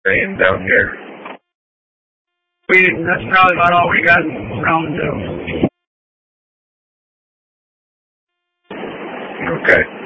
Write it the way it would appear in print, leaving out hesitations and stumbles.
rain down here. That's probably about all we got around to. Okay.